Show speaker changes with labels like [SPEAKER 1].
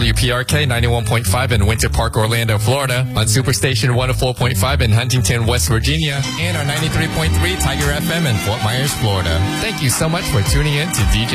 [SPEAKER 1] WPRK 91.5 in Winter Park, Orlando, Florida, on Superstation 104.5 in Huntington, West Virginia, and our 93.3 Tiger FM in Fort Myers, Florida. Thank you so much for tuning in to DJ